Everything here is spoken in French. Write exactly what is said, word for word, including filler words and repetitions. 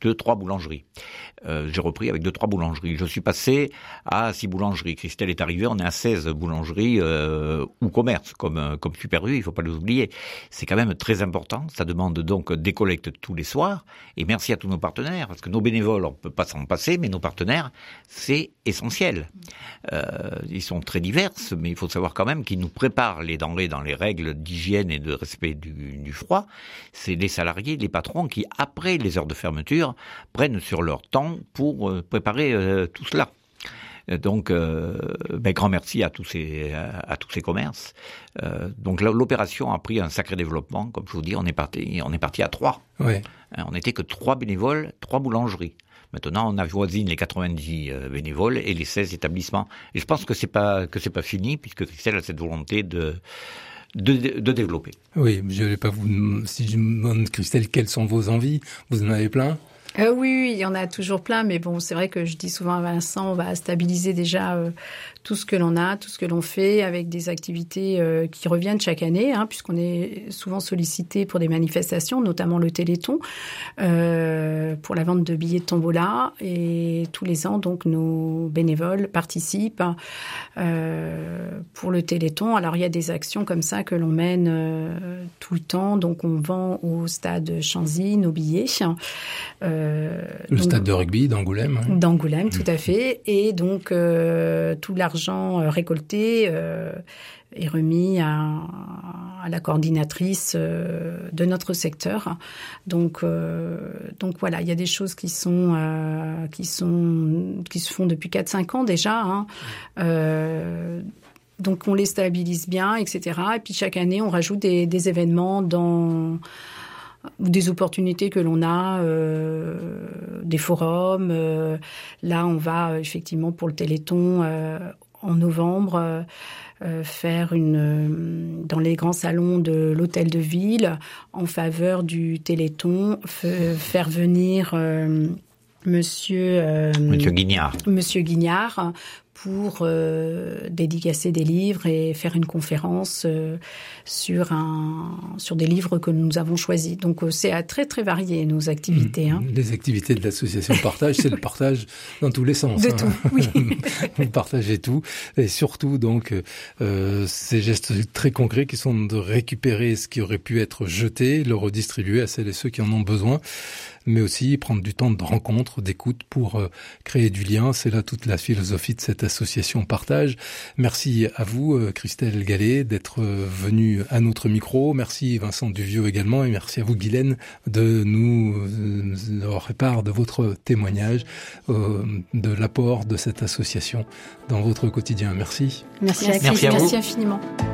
deux, trois boulangeries. Euh, j'ai repris avec deux, trois boulangeries. Je suis passé à six boulangeries. Christelle est arrivée, on est à seize boulangeries euh, ou commerces, comme, comme Super U, il faut pas les oublier. C'est quand même très important. Ça demande donc des collectes tous les soirs. Et merci à tous nos partenaires, parce que nos bénévoles, on peut pas s'en passer, mais nos partenaires, c'est essentiel. Euh, ils sont très divers, mais il faut savoir quand même qu'ils nous préparent les denrées dans les règles d'hygiène et de respect du, du froid. C'est les salariés, les patrons qui, après les heures de fermeture, prennent sur leur temps pour euh, préparer euh, tout cela. Donc, euh, ben, grand merci à tous ces à, à tous ces commerces. Euh, donc l'opération a pris un sacré développement, comme je vous dis, on est parti on est parti à trois. Ouais. On n'était que trois bénévoles, trois boulangeries. Maintenant, on avoisine les quatre-vingt-dix euh, bénévoles et les seize établissements. Et je pense que c'est pas que c'est pas fini, puisque Christelle a cette volonté de de, de développer. Oui, je vais pas vous si je me demande, Christelle, quelles sont vos envies? Vous en avez plein? Euh, oui, oui, il y en a toujours plein, mais bon, c'est vrai que je dis souvent à Vincent, on va stabiliser déjà euh, tout ce que l'on a, tout ce que l'on fait, avec des activités euh, qui reviennent chaque année, hein, puisqu'on est souvent sollicité pour des manifestations, notamment le Téléthon, euh, pour la vente de billets de tombola, et tous les ans, donc, nos bénévoles participent euh, pour le Téléthon. Alors, il y a des actions comme ça que l'on mène euh, tout le temps, donc on vend au stade Chanzy nos billets. Euh, Le donc, stade de rugby d'Angoulême. Hein. D'Angoulême, tout à fait. Et donc, euh, tout l'argent euh, récolté euh, est remis à, à la coordinatrice euh, de notre secteur. Donc, euh, donc voilà, il y a des choses qui sont euh, qui sont qui se font depuis quatre cinq ans déjà. Hein. Euh, donc, on les stabilise bien, et cetera. Et puis chaque année, on rajoute des, des événements dans ou des opportunités que l'on a, euh, des forums. Euh, là, on va effectivement pour le Téléthon euh, en novembre euh, faire une euh, dans les grands salons de l'hôtel de ville en faveur du Téléthon, f- faire venir euh, Monsieur euh, Monsieur Guignard. Monsieur Guignard pour euh, dédicacer des livres et faire une conférence euh, sur un sur des livres que nous avons choisis. Donc euh, c'est très très varié nos activités. Mmh. Hein. Les activités de l'association Partage, c'est le partage dans tous les sens. De hein. tout, oui. Vous partagez tout et surtout donc euh, ces gestes très concrets qui sont de récupérer ce qui aurait pu être jeté, le redistribuer à celles et ceux qui en ont besoin, mais aussi prendre du temps de rencontre, d'écoute pour euh, créer du lien. C'est là toute la philosophie de cette association Partage. Merci à vous, euh, Christelle Gallet, d'être euh, venue à notre micro. Merci Vincent Duvieux également, et merci à vous, Guylaine, de nous euh, avoir fait part de votre témoignage, euh, de l'apport de cette association dans votre quotidien. Merci. Merci, merci, merci, à vous. Merci infiniment.